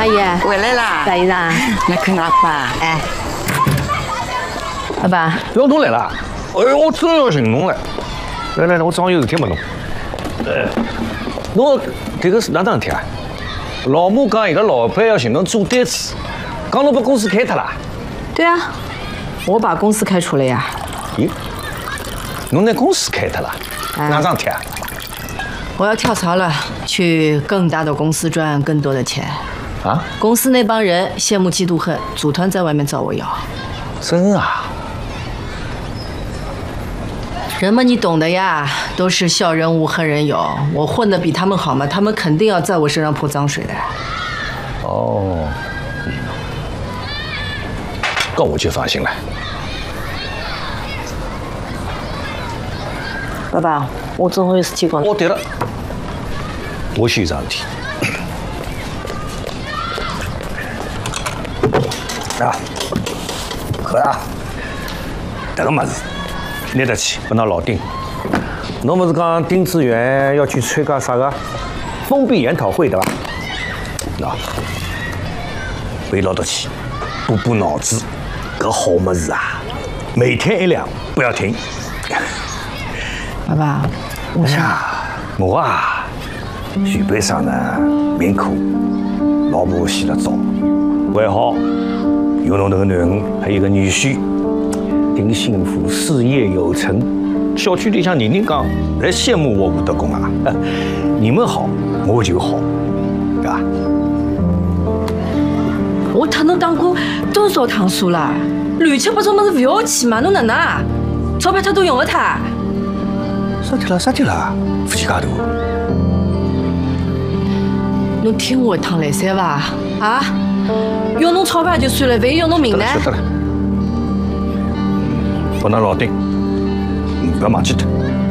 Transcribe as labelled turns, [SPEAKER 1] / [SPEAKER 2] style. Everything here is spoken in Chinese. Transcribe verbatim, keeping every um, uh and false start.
[SPEAKER 1] 阿姨，
[SPEAKER 2] 回来啦！
[SPEAKER 1] 咋衣裳？
[SPEAKER 2] 来看阿爸。
[SPEAKER 1] 哎，爸爸，
[SPEAKER 3] 要侬来了？哎呦，我真要寻侬了。来来来，我正好有事体问侬。呃，侬这个是哪桩事体啊？老母讲伊拉老板要寻侬做单子，讲侬把公司开脱了。
[SPEAKER 1] 对啊，我把公司开除了呀。
[SPEAKER 3] 咦，侬拿公司开脱了？
[SPEAKER 1] 哎
[SPEAKER 3] 哪桩事体啊？
[SPEAKER 1] 我要跳槽了，去更大的公司赚更多的钱。
[SPEAKER 3] 啊？
[SPEAKER 1] 公司那帮人羡慕嫉妒恨，组团在外面找我要。
[SPEAKER 3] 真啊？
[SPEAKER 1] 人嘛，你懂的呀，都是笑人无恨人有。我混得比他们好嘛，他们肯定要在我身上泼脏水的。
[SPEAKER 3] 哦，那我就放心了。
[SPEAKER 1] 爸爸，我正好有事体讲。
[SPEAKER 3] 哦，对了，我先有桩事体。啊，好啊，这个么子拿得去拨㑚老丁。侬不是讲丁志远要去参加啥个封闭研讨会对吧？那回牢得去，补补脑子，搿好么子啊，每天一两，不要停。
[SPEAKER 1] 爸爸，我想，
[SPEAKER 3] 哎呀，我啊，徐悲伤呢，命苦，老婆死了早，还好有侬这个囡恩，还有个女婿，挺幸福，事业有成。小区里向人人讲，侪羡慕我吴德公啊。你们好，我就好，对吧？
[SPEAKER 1] 我特侬打过多少趟数了？乱七八糟么子不要去嘛，侬哪能啊？钞票他都用不脱。
[SPEAKER 3] 啥体了？啥体了？夫妻介大。
[SPEAKER 1] 侬听我一趟来三伐？啊？要侬钞票就算了，万一要侬命呢？
[SPEAKER 3] 晓得了。我那老丁，不要忘记脱。